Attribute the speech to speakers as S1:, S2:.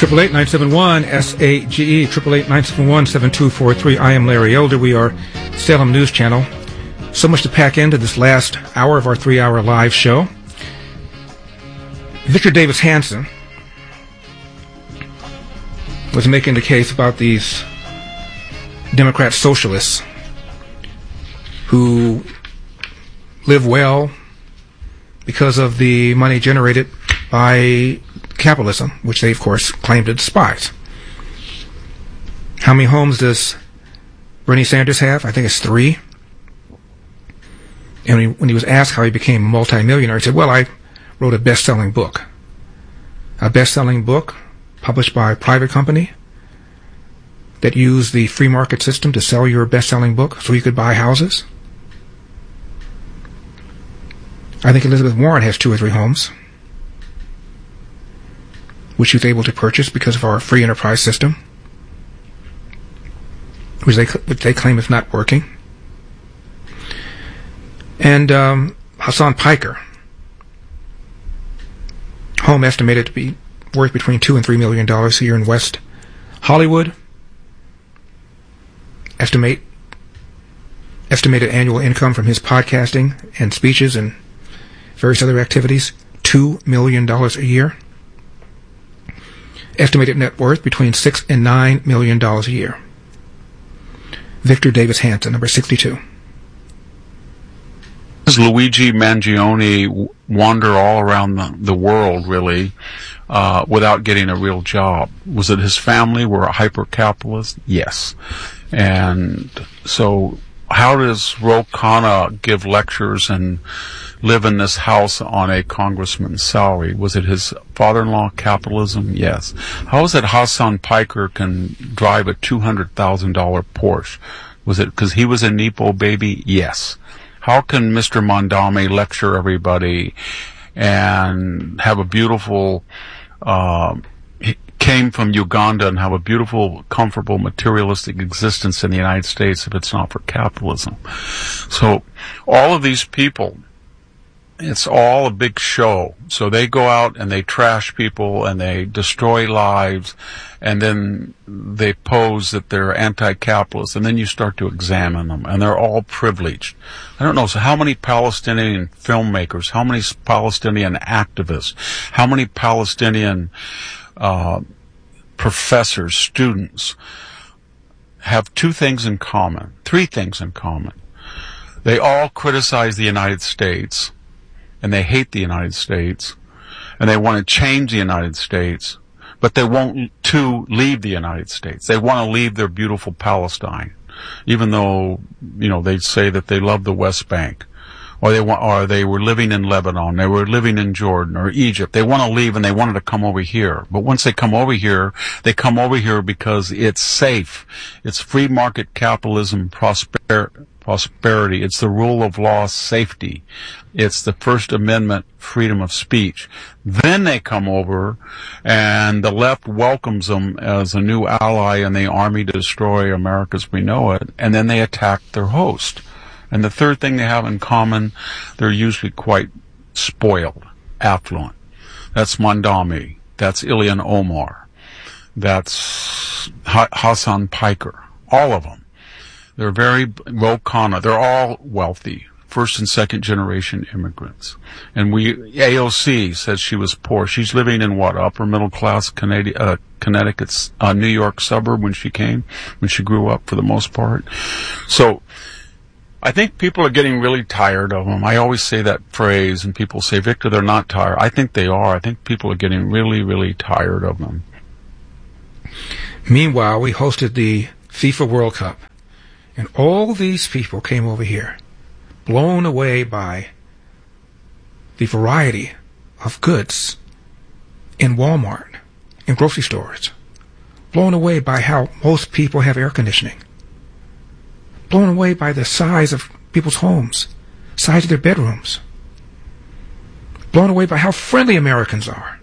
S1: 888-971-SAGE, 888-971-7243. I am Larry Elder. We are Salem News Channel. So much to pack into this last hour of our 3-hour live show. Victor Davis Hanson was making the case about these Democrat socialists who live well because of the money generated by capitalism, which they, of course, claim to despise. How many homes does Bernie Sanders have? I think it's 3. And when he was asked how he became a multimillionaire, he said, well, I wrote a best-selling book. A best-selling book published by a private company that used the free market system to sell your best-selling book so you could buy houses. I think Elizabeth Warren has 2 or 3 homes, which she was able to purchase because of our free enterprise system, which they claim is not working. And Hassan Piker, home estimated to be worth between $2 and $3 million here in West Hollywood. Estimated annual income from his podcasting and speeches and various other activities, $2 million a year. Estimated net worth between $6 and $9 million a year. Victor Davis Hanson, number 62.
S2: Does Luigi Mangione wander all around the world, really, without getting a real job? Was it his family were a hyper-capitalist? Yes. And so how does Ro Khanna give lectures and live in this house on a congressman's salary? Was it his father-in-law capitalism? Yes. How is it Hassan Piker can drive a $200,000 Porsche? Was it because he was a Nepo baby? Yes. How can Mr. Mondame lecture everybody and have a beautiful, he came from Uganda and have a beautiful, comfortable, materialistic existence in the United States if it's not for capitalism? So all of these people, it's all a big show. So they go out and they trash people and they destroy lives, and then they pose that they're anti-capitalist, and then you start to examine them, and they're all privileged. I don't know, so how many Palestinian filmmakers, how many Palestinian activists, how many Palestinian professors, students have 2 things in common, 3 things in common. They all criticize the United States, and they hate the United States, and they want to change the United States, but they won't leave the United States. They want to leave their beautiful Palestine, even though, they say that they love the West Bank, or they were living in Lebanon, they were living in Jordan or Egypt. They want to leave and they wanted to come over here. But once they come over here because it's safe. It's free market capitalism, prosperity. It's the rule of law, safety. It's the First Amendment, freedom of speech. Then they come over, and the left welcomes them as a new ally in the army to destroy America as we know it, and then they attack their host. And the third thing they have in common, they're usually quite spoiled, affluent. That's Mondame. That's Ilhan Omar. That's Hassan Piker. All of them. They're very Ro Khanna. They're all wealthy, first and second generation immigrants. And AOC says she was poor. She's living in upper middle class Connecticut's New York suburb when she grew up for the most part. So I think people are getting really tired of them. I always say that phrase, and people say, Victor, they're not tired. I think they are. I think people are getting really, really tired of them.
S1: Meanwhile, we hosted the FIFA World Cup, and all these people came over here, blown away by the variety of goods in Walmart, in grocery stores, blown away by how most people have air conditioning, blown away by the size of people's homes, size of their bedrooms, blown away by how friendly Americans are.